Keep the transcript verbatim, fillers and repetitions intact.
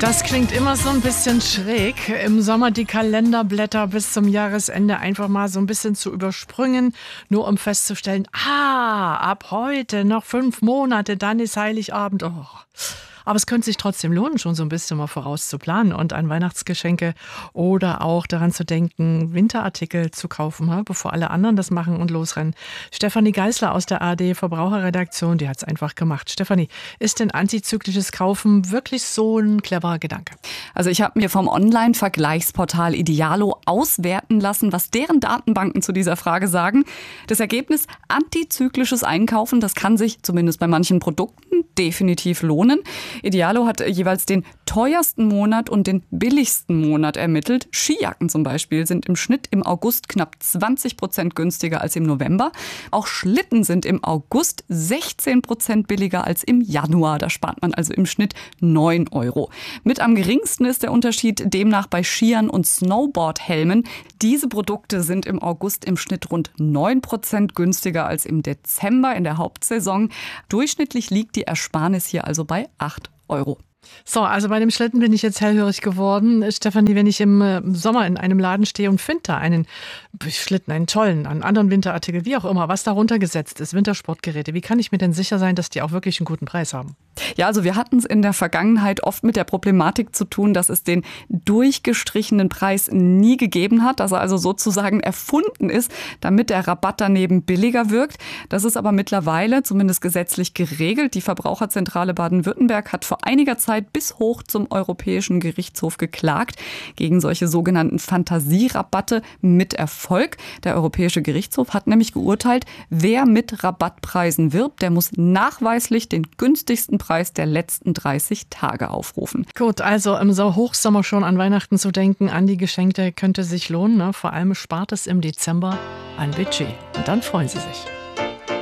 Das klingt immer so ein bisschen schräg, im Sommer die Kalenderblätter bis zum Jahresende einfach mal so ein bisschen zu überspringen, nur um festzustellen, ah, ab heute noch fünf Monate, dann ist Heiligabend. Oh. Aber es könnte sich trotzdem lohnen, schon so ein bisschen mal vorauszuplanen und an Weihnachtsgeschenke oder auch daran zu denken, Winterartikel zu kaufen, bevor alle anderen das machen und losrennen. Stefanie Geisler aus der A R D Verbraucherredaktion, die hat es einfach gemacht. Stefanie, ist denn antizyklisches Kaufen wirklich so ein cleverer Gedanke? Also ich habe mir vom Online-Vergleichsportal Idealo auswerten lassen, was deren Datenbanken zu dieser Frage sagen. Das Ergebnis: antizyklisches Einkaufen, das kann sich zumindest bei manchen Produkten definitiv lohnen. Idealo hat jeweils den teuersten Monat und den billigsten Monat ermittelt. Skijacken zum Beispiel sind im Schnitt im August knapp zwanzig Prozent günstiger als im November. Auch Schlitten sind im August sechzehn Prozent billiger als im Januar. Da spart man also im Schnitt neun Euro. Mit am geringsten ist der Unterschied demnach bei Skiern und Snowboardhelmen. Diese Produkte sind im August im Schnitt rund neun Prozent günstiger als im Dezember in der Hauptsaison. Durchschnittlich liegt die Ersparnis hier also bei acht Euro. So, also bei dem Schlitten bin ich jetzt hellhörig geworden. Stefanie, wenn ich im Sommer in einem Laden stehe und finde da einen Schlitten, einen tollen, einen anderen Winterartikel, wie auch immer, was darunter gesetzt ist, Wintersportgeräte, wie kann ich mir denn sicher sein, dass die auch wirklich einen guten Preis haben? Ja, also wir hatten es in der Vergangenheit oft mit der Problematik zu tun, dass es den durchgestrichenen Preis nie gegeben hat, dass er also sozusagen erfunden ist, damit der Rabatt daneben billiger wirkt. Das ist aber mittlerweile zumindest gesetzlich geregelt. Die Verbraucherzentrale Baden-Württemberg hat vor einiger Zeit bis hoch zum Europäischen Gerichtshof geklagt gegen solche sogenannten Fantasierabatte mit Erfolg. Der Europäische Gerichtshof hat nämlich geurteilt, wer mit Rabattpreisen wirbt, der muss nachweislich den günstigsten Preis der letzten dreißig Tage aufrufen. Gut, also im Hochsommer schon an Weihnachten zu denken, an die Geschenke könnte sich lohnen. Ne? Vor allem spart es im Dezember an Budget. Und dann freuen Sie sich.